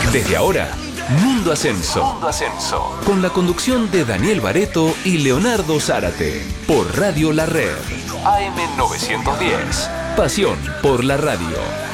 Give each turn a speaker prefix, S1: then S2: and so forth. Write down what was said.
S1: Desde ahora, Mundo Ascenso. Con la conducción de Daniel Bareto y Leonardo Zárate. Por Radio La Red. AM 910. Pasión por la radio.